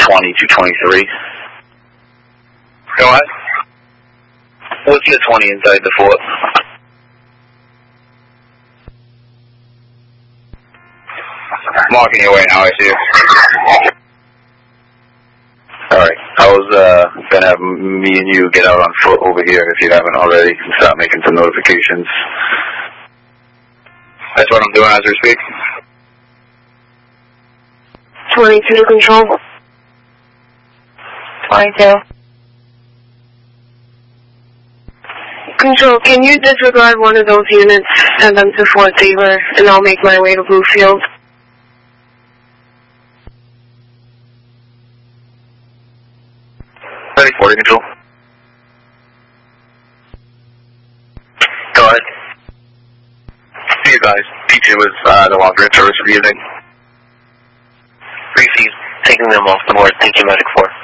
220, 223. Go ahead. What's the 20 inside the fort? Walking your way now, I see you. Alright, I was gonna have me and you get out on foot over here if you haven't already and start making some notifications. That's what I'm doing as we speak. 22 control. 22. Control, can you disregard one of those units, send them to Fort Taylor, and I'll make my way to Bluefield? Ready, 40 control. Go ahead. You guys, P2 is the longer in service for the evening. Reese's taking them off the board. Thank you, Medic 4.